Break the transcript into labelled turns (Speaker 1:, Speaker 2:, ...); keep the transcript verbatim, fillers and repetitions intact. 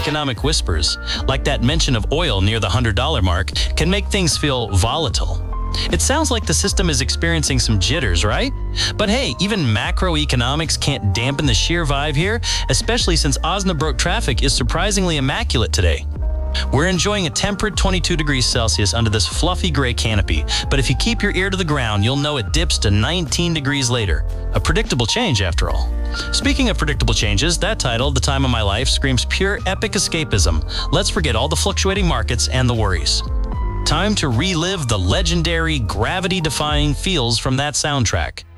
Speaker 1: economic whispers, like that mention of oil near the one hundred dollar mark, can make things feel volatile. It sounds like the system is experiencing some jitters, right? But hey, even macroeconomics can't dampen the sheer vibe here, especially since Osnabrück traffic is surprisingly immaculate today. We're enjoying a temperate twenty-two degrees Celsius under this fluffy gray canopy, but if you keep your ear to the ground, you'll know it dips to nineteen degrees later. A predictable change, after all. Speaking of predictable changes, that title, The Time of My Life, screams pure epic escapism. Let's forget all the fluctuating markets and the worries. Time to relive the legendary, gravity-defying feels from that soundtrack.